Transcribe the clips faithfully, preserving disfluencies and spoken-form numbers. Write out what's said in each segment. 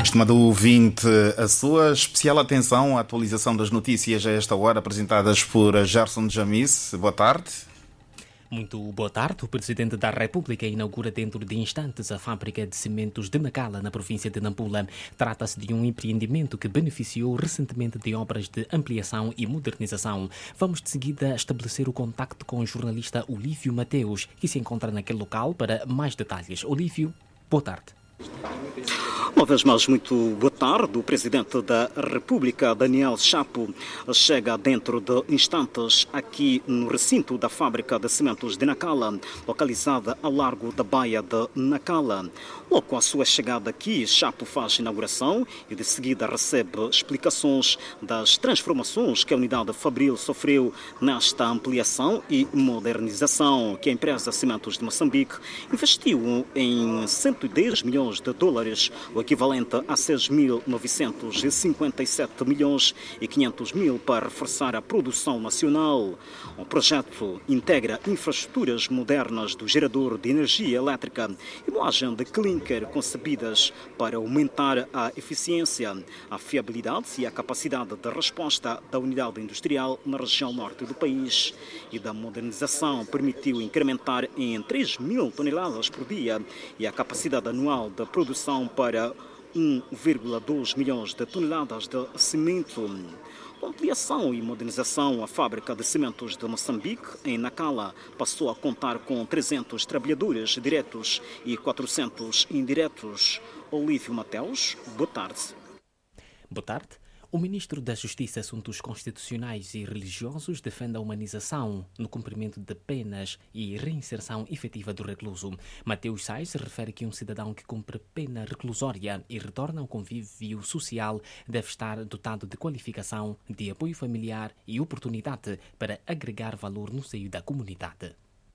Estimado ouvinte, a sua especial atenção à atualização das notícias a esta hora apresentadas por Gerson Jamis. Boa tarde. Muito boa tarde. O Presidente da República inaugura dentro de instantes a fábrica de cimentos de Nacala, na província de Nampula. Trata-se de um empreendimento que beneficiou recentemente de obras de ampliação e modernização. Vamos de seguida estabelecer o contacto com o jornalista Olívio Mateus, que se encontra naquele local, para mais detalhes. Olívio, boa tarde. Uma vez mais, muito boa tarde. O Presidente da República, Daniel Chapo, chega dentro de instantes aqui no recinto da fábrica de cimentos de Nacala, localizada ao largo da baía de Nacala. Logo com a sua chegada aqui, Chapo faz inauguração e de seguida recebe explicações das transformações que a unidade fabril sofreu nesta ampliação e modernização que a empresa Cimentos de Moçambique investiu em cento e dez milhões de dólares, o equivalente a seis mil novecentos e cinquenta e sete milhões e quinhentos mil para reforçar a produção nacional. O projeto integra infraestruturas modernas do gerador de energia elétrica e moagem de clinker concebidas para aumentar a eficiência, a fiabilidade e a capacidade de resposta da unidade industrial na região norte do país. E da modernização permitiu incrementar em três mil toneladas por dia e a capacidade anual de produção para um vírgula dois milhões de toneladas de cimento. Com ampliação e modernização, a fábrica de cimentos de Moçambique, em Nacala, passou a contar com trezentos trabalhadores diretos e quatrocentos indiretos. Olívio Mateus, boa tarde. Boa tarde. O Ministro da Justiça e Assuntos Constitucionais e Religiosos defende a humanização no cumprimento de penas e reinserção efetiva do recluso. Mateus Sais refere que um cidadão que cumpre pena reclusória e retorna ao convívio social deve estar dotado de qualificação, de apoio familiar e oportunidade para agregar valor no seio da comunidade.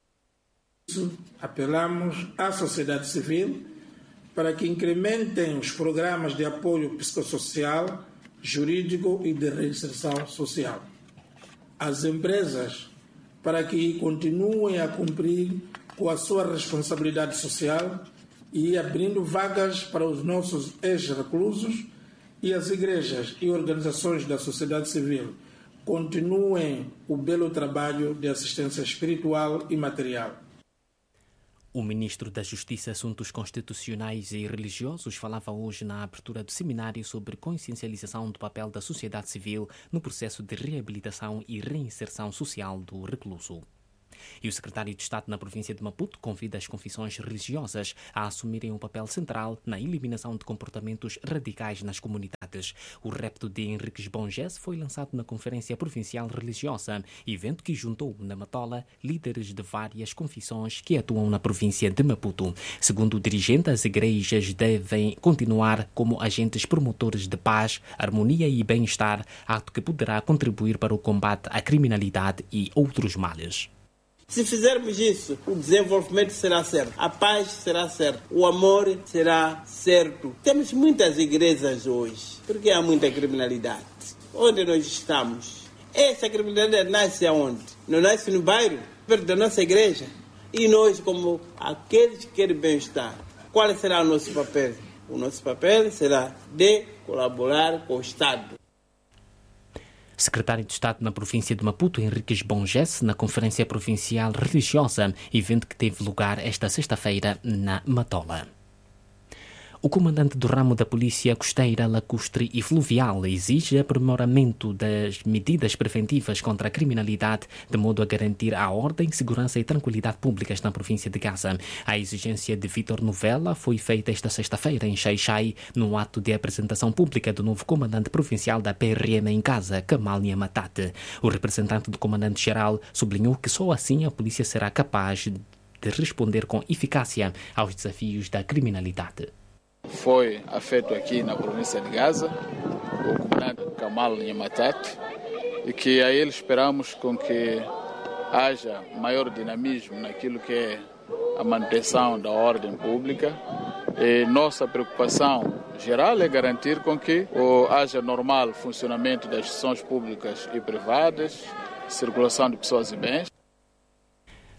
Apelamos à sociedade civil para que incrementem os programas de apoio psicossocial, jurídico e de reinserção social. As empresas, para que continuem a cumprir com a sua responsabilidade social e abrindo vagas para os nossos ex-reclusos, e as igrejas e organizações da sociedade civil continuem o belo trabalho de assistência espiritual e material. O Ministro da Justiça e Assuntos Constitucionais e Religiosos falava hoje na abertura do seminário sobre consciencialização do papel da sociedade civil no processo de reabilitação e reinserção social do recluso. E o secretário de Estado na província de Maputo convida as confissões religiosas a assumirem um papel central na eliminação de comportamentos radicais nas comunidades. O repto de Henriques Bonges foi lançado na Conferência Provincial Religiosa, evento que juntou na Matola líderes de várias confissões que atuam na província de Maputo. Segundo o dirigente, as igrejas devem continuar como agentes promotores de paz, harmonia e bem-estar, ato que poderá contribuir para o combate à criminalidade e outros males. Se fizermos isso, o desenvolvimento será certo, a paz será certa, o amor será certo. Temos muitas igrejas hoje, porque há muita criminalidade. Onde nós estamos? Essa criminalidade nasce aonde? Não nasce no bairro, perto da nossa igreja. E nós, como aqueles que querem bem-estar, qual será o nosso papel? O nosso papel será de colaborar com o Estado. Secretário de Estado na província de Maputo, Henriques Bonges, na Conferência Provincial Religiosa, evento que teve lugar esta sexta-feira na Matola. O comandante do ramo da Polícia Costeira, Lacustre e Fluvial exige aprimoramento das medidas preventivas contra a criminalidade, de modo a garantir a ordem, segurança e tranquilidade públicas na província de Gaza. A exigência de Vítor Novella foi feita esta sexta-feira em Xai-Xai, no ato de apresentação pública do novo comandante provincial da P R M em Gaza, Kamal Niamatate. O representante do comandante-geral sublinhou que só assim a polícia será capaz de responder com eficácia aos desafios da criminalidade. Foi afeto aqui na província de Gaza, o comandante Kamal Niamatate, e que a ele esperamos com que haja maior dinamismo naquilo que é a manutenção da ordem pública. E nossa preocupação geral é garantir com que ou haja normal funcionamento das instituições públicas e privadas, circulação de pessoas e bens.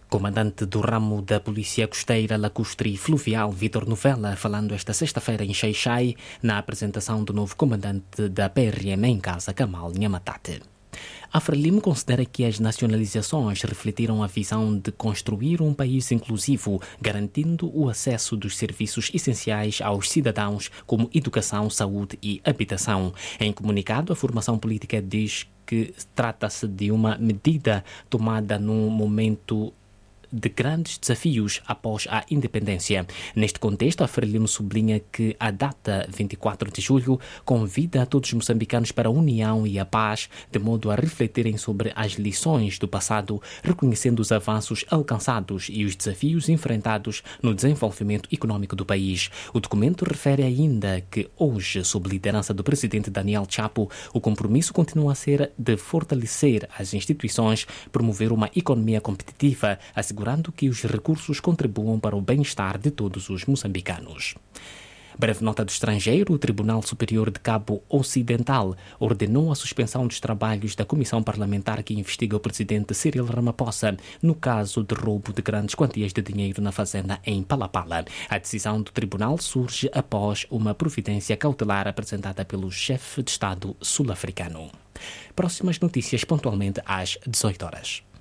Comandante do ramo da Polícia Costeira, Lacustre e Fluvial, Vítor Novella, falando esta sexta-feira em Xai-Xai, na apresentação do novo comandante da P R M em Casa, Kamal Nhamatate. A Frelimo considera que as nacionalizações refletiram a visão de construir um país inclusivo, garantindo o acesso dos serviços essenciais aos cidadãos, como educação, saúde e habitação. Em comunicado, a formação política diz que trata-se de uma medida tomada num momento de grandes desafios após a independência. Neste contexto, a Frelimo sublinha que a data vinte e quatro de julho convida a todos os moçambicanos para a união e a paz, de modo a refletirem sobre as lições do passado, reconhecendo os avanços alcançados e os desafios enfrentados no desenvolvimento econômico do país. O documento refere ainda que hoje, sob liderança do presidente Daniel Chapo, o compromisso continua a ser de fortalecer as instituições, promover uma economia competitiva, assegurando que os recursos contribuam para o bem-estar de todos os moçambicanos. Breve nota do estrangeiro, o Tribunal Superior de Cabo Ocidental ordenou a suspensão dos trabalhos da comissão parlamentar que investiga o presidente Cyril Ramaphosa no caso de roubo de grandes quantias de dinheiro na fazenda em Palapala. A decisão do tribunal surge após uma providência cautelar apresentada pelo chefe de Estado sul-africano. Próximas notícias pontualmente às dezoito horas.